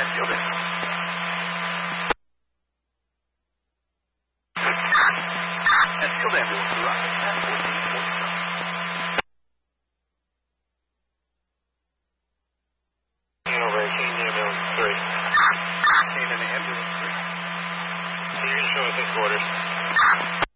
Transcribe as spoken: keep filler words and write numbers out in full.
Field in. Field ambulance arrives at fourteen forty-seven. Over eighteen, ambulance three. eighteen in ambulance three. So you're going to show us headquarters.